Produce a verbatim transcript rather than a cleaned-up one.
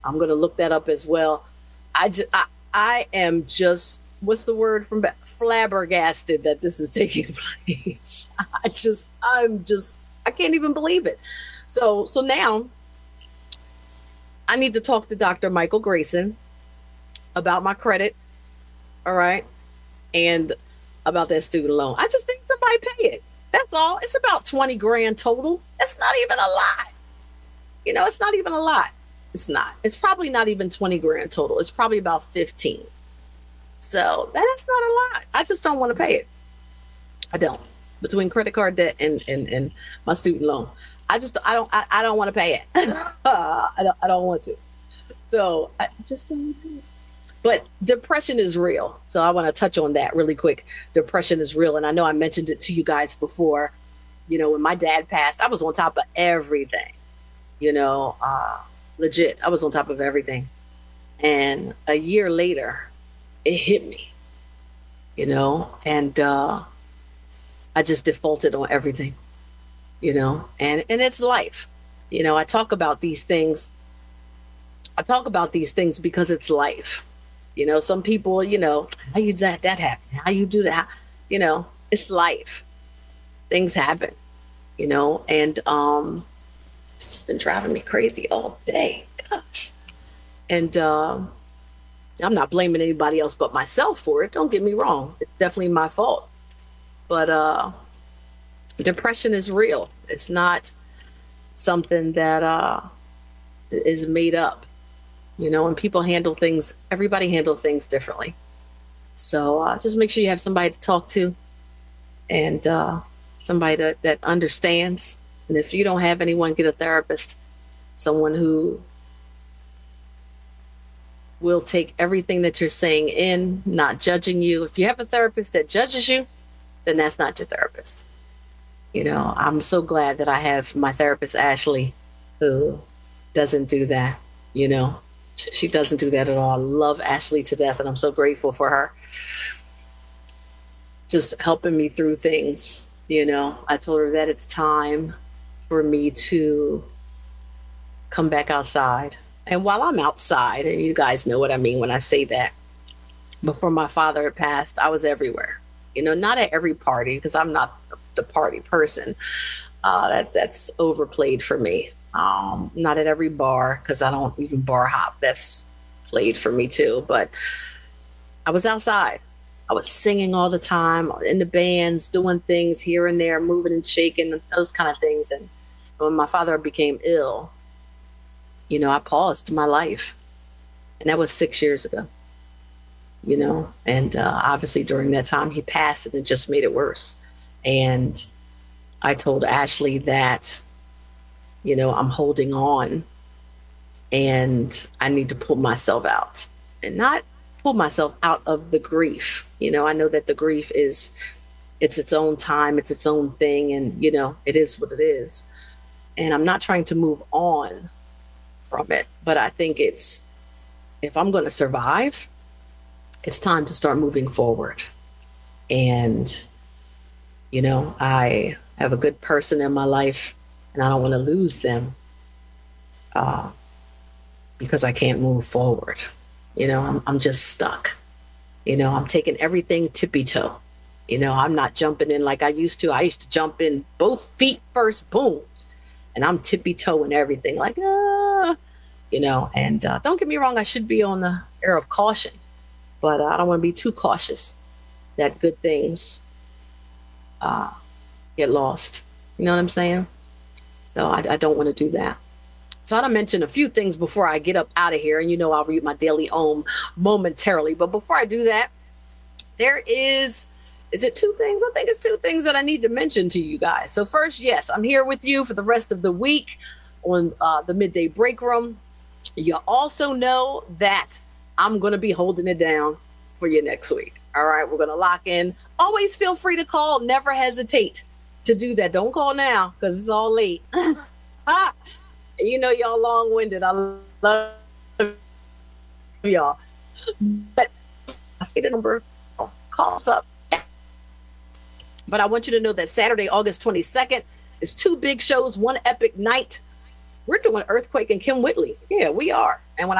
I'm going to look that up as well. I just, I, I am just, what's the word from ba- flabbergasted that this is taking place. I just, I'm just, I can't even believe it. So, so now I need to talk to Doctor Michael Grayson about my credit. All right. And about that student loan. I just think somebody pay it. That's all. It's about twenty grand total. It's not even a lot. You know, it's not even a lot. It's not. It's probably not even twenty grand total. It's probably about fifteen. So that's not a lot. I just don't want to pay it. I don't. Between credit card debt and and, and my student loan. I just I don't I, I don't want to pay it. I don't I don't want to. So I just don't want to pay it. But depression is real. So I want to touch on that really quick. Depression is real. And I know I mentioned it to you guys before. You know, when my dad passed, I was on top of everything. You know, uh, legit, I was on top of everything. And a year later, it hit me, you know, and uh, I just defaulted on everything, you know, and, and it's life. You know, I talk about these things. I talk about these things because it's life. You know, some people, you know, how you let that happen? How you do that? You know, it's life. Things happen, you know, and um, it's just been driving me crazy all day. Gosh. And um, I'm not blaming anybody else but myself for it. Don't get me wrong. It's definitely my fault. But uh, depression is real. It's not something that uh, is made up, you know, and people handle things, everybody handle things differently. So uh, just make sure you have somebody to talk to and uh, somebody that, that understands. And if you don't have anyone, get a therapist, someone who will take everything that you're saying in, not judging you. If you have a therapist that judges you, then that's not your therapist. You know, I'm so glad that I have my therapist, Ashley, who doesn't do that. You know, she doesn't do that at all. I love Ashley to death, and I'm so grateful for her just helping me through things. You know, I told her that it's time for me to come back outside. And while I'm outside, and you guys know what I mean when I say that, before my father had passed, I was everywhere. You know, not at every party because I'm not the party person. Uh, that that's overplayed for me. Um, not at every bar because I don't even bar hop. That's played for me too. But I was outside. I was singing all the time in the bands, doing things here and there, moving and shaking, those kind of things. And when my father became ill, you know, I paused my life, and that was six years ago. You know, and uh, obviously during that time he passed, and it just made it worse. And I told Ashley that, you know, I'm holding on and I need to pull myself out and not pull myself out of the grief. You know, I know that the grief is, it's its own time, it's its own thing. And, you know, it is what it is. And I'm not trying to move on from it, but I think it's, if I'm going to survive, it's time to start moving forward. And, you know, I have a good person in my life and I don't want to lose them uh, because I can't move forward. You know, I'm, I'm just stuck. You know, I'm taking everything tippy toe. You know, I'm not jumping in like I used to. I used to jump in both feet first, boom. And I'm tippy toeing everything like, ah, you know, and uh, don't get me wrong, I should be on the air of caution, but uh, I don't want to be too cautious that good things uh, get lost. You know what I'm saying? So I, I don't want to do that. So I want to mention a few things before I get up out of here. And you know, I'll read my daily ohm momentarily. But before I do that, there is, is it two things? I think it's two things that I need to mention to you guys. So first, yes, I'm here with you for the rest of the week on uh, the Midday Break Room. You also know that I'm going to be holding it down for you next week. All right, we're going to lock in. Always feel free to call. Never hesitate to do that. Don't call now because it's all late. You know, y'all long-winded. I love y'all. But I see the number. Call us up. But I want you to know that Saturday, August twenty-second, is two big shows, one epic night. We're doing Earthquake and Kim Whitley. Yeah, we are. And when